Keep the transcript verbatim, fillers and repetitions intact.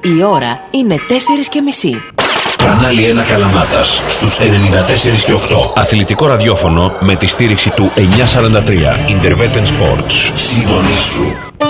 Η ώρα είναι τέσσερις και μισή. Κανάλι ένα Καλαμάτας στους ενενήντα τέσσερα και οκτώ. Αθλητικό ραδιόφωνο με τη στήριξη του εννιακόσια σαράντα τρία Interveten Sports. Συντονίσου.